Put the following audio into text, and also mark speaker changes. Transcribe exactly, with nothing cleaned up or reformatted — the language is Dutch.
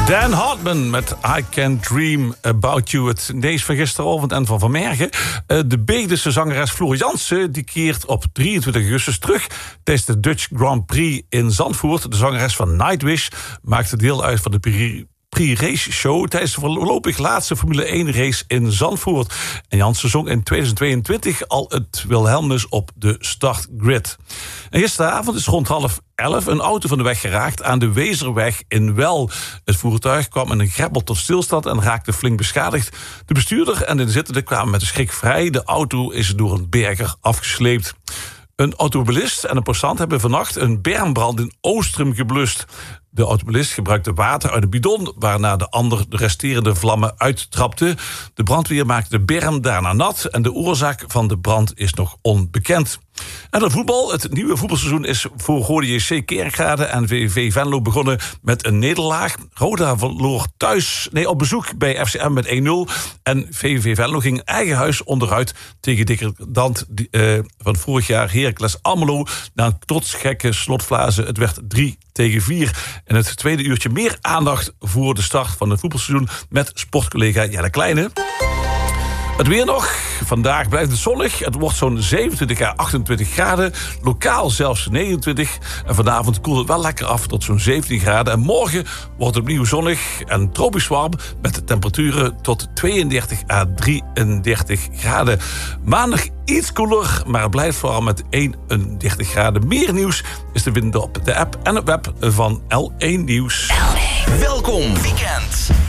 Speaker 1: Dan Hartman met I Can't Dream About You. Het nieuws van gisteravond en van vanmorgen. De Beegdense zangeres Floor Jansen die keert op drieëntwintig augustus terug tijdens de Dutch Grand Prix in Zandvoort. De zangeres van Nightwish maakte deel uit van de pre-race show tijdens de voorlopig laatste Formule één race in Zandvoort. En Jansen zong in tweeduizend tweeëntwintig al het Wilhelmus op de startgrid. En gisteravond is rond half elf een auto van de weg geraakt aan de Wezerweg in Well. Het voertuig kwam in een greppel tot stilstand en raakte flink beschadigd. De bestuurder en de inzittenden kwamen met de schrik vrij. De auto is door een berger afgesleept. Een automobilist en een passant hebben vannacht een bermbrand in Oostrum geblust. De automobilist gebruikte water uit een bidon, waarna de ander de resterende vlammen uittrapte. De brandweer maakte de berm daarna nat en de oorzaak van de brand is nog onbekend. En dan voetbal. Het nieuwe voetbalseizoen is voor Rode J C Kerkrade en V V V Venlo begonnen met een nederlaag. Roda verloor thuis, nee, op bezoek bij F C M met één nul. En V V Venlo ging eigen huis onderuit tegen degradant uh, van vorig jaar Heracles Almelo. Na een trotsgekke slotfase. Het werd drie tegen vier. En het tweede uurtje meer aandacht voor de start van het voetbalseizoen met sportcollega Jelle Kleine. Het weer nog. Vandaag blijft het zonnig. Het wordt zo'n zevenentwintig à achtentwintig graden. Lokaal zelfs negenentwintig. En vanavond koelt het wel lekker af tot zo'n zeventien graden. En morgen wordt het opnieuw zonnig en tropisch warm met temperaturen tot tweeëndertig à drieëndertig graden. Maandag iets koeler, maar het blijft vooral met eenendertig graden. Meer nieuws is te vinden op de app en het web van L één Nieuws.
Speaker 2: L één. Welkom weekend.